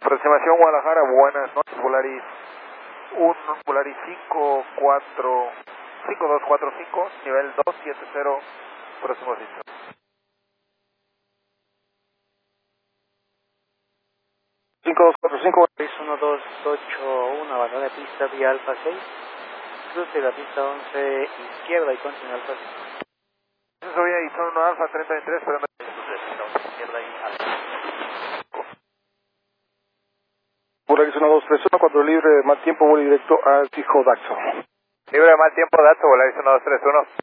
Aproximación Guadalajara, buenas noches, Volaris 1, Volaris 5245, nivel 270, próximo sitio. Cinco dos cuatro cinco. 1281, abandone pista vía Alfa 6, cruce la pista 11 izquierda y continúa Alfa 6. Soy ahí, son 1 Alfa 3023, esperando izquierda y Alfa. Volaris 1231, 4 libre, mal tiempo, vuelo directo a Fijo Daxo. Libre de mal tiempo, dato, Volaris 1231.